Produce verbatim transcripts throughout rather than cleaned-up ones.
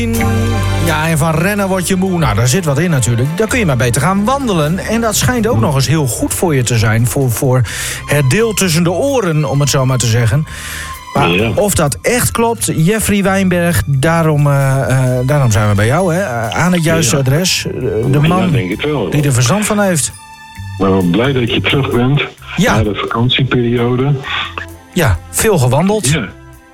Ja, en van rennen word je moe. Nou, daar zit wat in natuurlijk. Dan kun je maar beter gaan wandelen. En dat schijnt ook nog eens heel goed voor je te zijn. Voor, voor het deel tussen de oren, om het zo maar te zeggen. Maar ja. Of dat echt klopt, Jeffrey Wijnberg, daarom, uh, uh, daarom zijn we bij jou, hè? Aan het juiste ja. adres. De man ja, denk ik wel. Die er verstand van heeft. Nou, blij dat je terug bent. Ja. Na de vakantieperiode. Ja, veel gewandeld. Ja.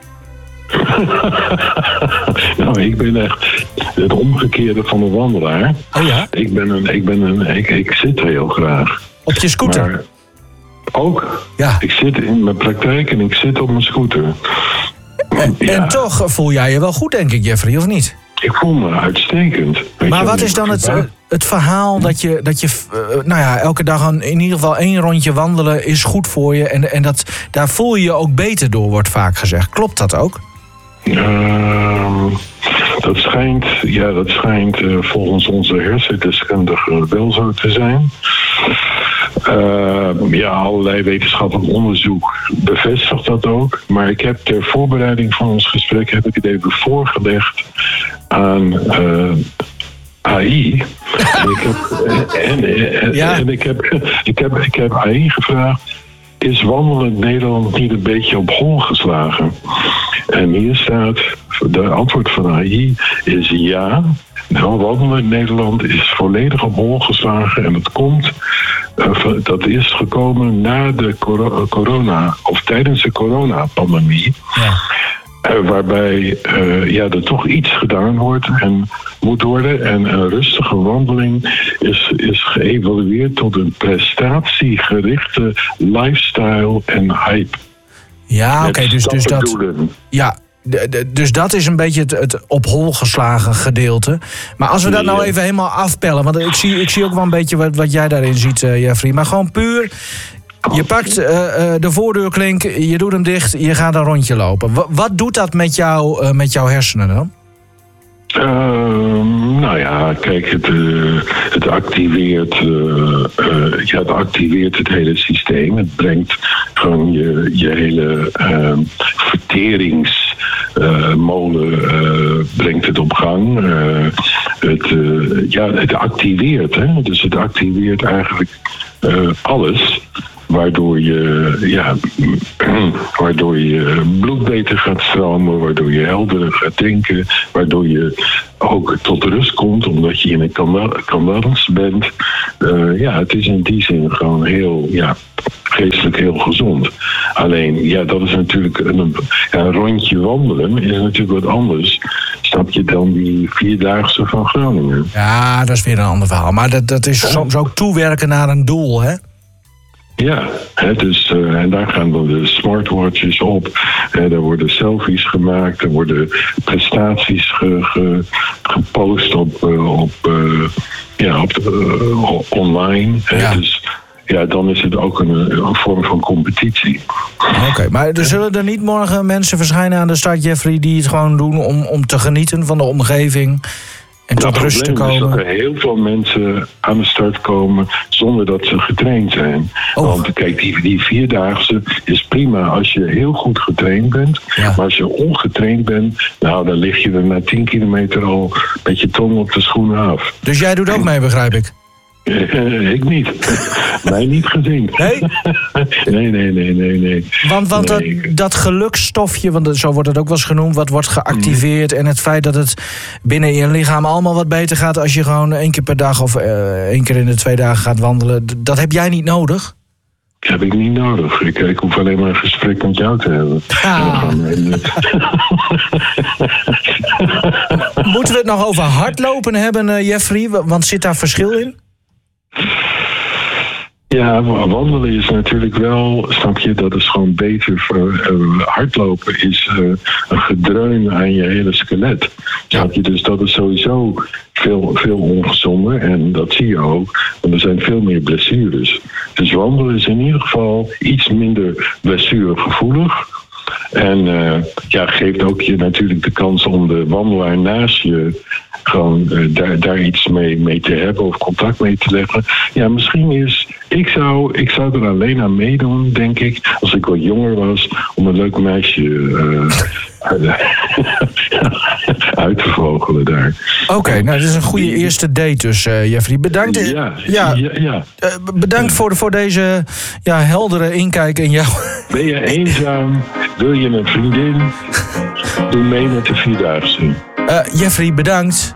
Nou, ik ben echt het omgekeerde van een wandelaar. Oh ja? Ik ben een, ik ben een, ik, ik zit heel graag. Op je scooter? Maar ook. Ja. Ik zit in mijn praktijk en ik zit op mijn scooter. En, ja. en toch voel jij je wel goed, denk ik, Jeffrey, of niet? Ik voel me uitstekend. Weet maar je, wat is dan het, het verhaal dat je, dat je uh, nou ja, elke dag een, in ieder geval één rondje wandelen is goed voor je. En, en dat, daar voel je je ook beter door, wordt vaak gezegd. Klopt dat ook? Uh, dat schijnt, ja, dat schijnt uh, volgens onze hersendeskundigen wel zo te zijn. Uh, ja, allerlei wetenschappelijk onderzoek bevestigt dat ook. Maar ik heb ter voorbereiding van ons gesprek heb ik het even voorgelegd aan uh, A I. En ik heb, en, en, ja. en ik heb, ik heb, ik heb A I gevraagd: is wandelen in Nederland niet een beetje op hol geslagen? En hier staat, de antwoord van A I is ja. Nou, wandelen in Nederland is volledig op hol geslagen. En dat komt, uh, dat is gekomen na de corona, of tijdens de coronapandemie. Ja. Uh, waarbij uh, ja, er toch iets gedaan wordt en moet worden. En een rustige wandeling is, is geëvalueerd tot een prestatiegerichte lifestyle en hype. Ja, oké, okay, dus, dus dat. Ja, d- d- dus dat is een beetje het, het op hol geslagen gedeelte. Maar als we dat nou even helemaal afpellen, want ik zie, ik zie ook wel een beetje wat, wat jij daarin ziet, uh, Jeffrey. Maar gewoon puur. Je pakt uh, uh, de voordeurklink, je doet hem dicht, je gaat een rondje lopen. W- wat doet dat met, jou, uh, met jouw hersenen dan? Uh, nou ja, kijk, het, uh, het, activeert, uh, uh, ja, het activeert het hele systeem. Het brengt gewoon je, je hele uh, verteringsmolen uh, uh, brengt het op gang. Uh, het, uh, ja, het activeert, hè? Dus het activeert eigenlijk uh, alles. Waardoor je, ja, waardoor je bloed beter gaat stromen, waardoor je helderder gaat denken, waardoor je ook tot rust komt, omdat je in een kalmans bent. Uh, ja, het is in die zin gewoon heel, ja, geestelijk heel gezond. Alleen, ja, dat is natuurlijk een, ja, een rondje wandelen is natuurlijk wat anders. Snap je dan die vierdaagse van Groningen? Ja, dat is weer een ander verhaal. Maar dat, dat is soms ook toewerken naar een doel, hè? Ja, hè, dus, uh, en daar gaan dan de smartwatches op. Hè, daar worden selfies gemaakt. Er worden prestaties ge, ge, gepost op, uh, op, uh, ja, op uh, online. Hè, ja. Dus ja, dan is het ook een, een vorm van competitie. Oké, okay, maar er zullen er niet morgen mensen verschijnen aan de start, Jeffrey, die het gewoon doen om, om te genieten van de omgeving en tot nou, rust te komen? Het probleem is dat er heel veel mensen aan de start komen zonder dat ze getraind zijn. Oh. Want kijk, die, die vierdaagse is prima als je heel goed getraind bent. Ja. Maar als je ongetraind bent, nou, dan lig je er na tien kilometer al met je tong op de schoenen af. Dus jij doet ook mee, begrijp ik? Uh, ik niet. Mij niet gezien. Nee? nee, nee, nee, nee, nee. Want, want nee. Dat, dat gelukstofje, want zo wordt het ook wel eens genoemd, wat wordt geactiveerd. Mm. En het feit dat het binnen je lichaam allemaal wat beter gaat als je gewoon één keer per dag of uh, één keer in de twee dagen gaat wandelen. Dat heb jij niet nodig? Heb ik niet nodig. Ik, ik hoef alleen maar een gesprek met jou te hebben. Ah. Moeten we het nog over hardlopen hebben, uh, Jeffrey? Want zit daar verschil in? Ja, wandelen is natuurlijk wel, snap je, dat is gewoon beter voor uh, hardlopen is uh, een gedreun aan je hele skelet. Snap je, dus dat is sowieso veel, veel ongezonder en dat zie je ook, want er zijn veel meer blessures. Dus wandelen is in ieder geval iets minder blessuregevoelig. En uh, ja, geeft ook je natuurlijk de kans om de wandelaar naast je gewoon uh, daar, daar iets mee, mee te hebben of contact mee te leggen. Ja, misschien is... Ik zou, ik zou er alleen aan meedoen, denk ik, als ik wat jonger was, om een leuk meisje uh, uit te vogelen daar. Oké, okay, nou, dat is een goede eerste date dus, uh, Jeffrey. Bedankt. Ja, ja, ja, ja. Uh, bedankt ja. Voor, voor deze ja, heldere inkijk in jou. Ben je eenzaam? Wil je een vriendin? Doe mee met de Vierdaagse. Uh, Jeffrey, bedankt.